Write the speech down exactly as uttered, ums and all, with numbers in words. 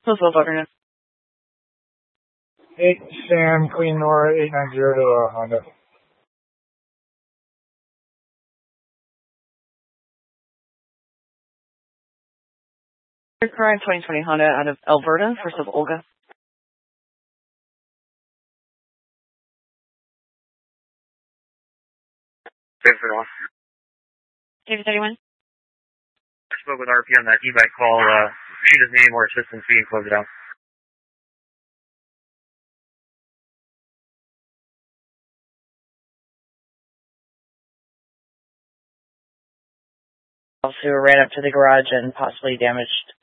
What's up, Doctor? eight Sam Queen Nora eight nine zero to uh, Honda. Current twenty twenty Honda out of Alberta, first of Olga. David thirty-one. David thirty-one. I spoke with R P on that e-bike call. Uh, she doesn't need any more assistance. We can close it out. Who ran up to the garage and possibly damaged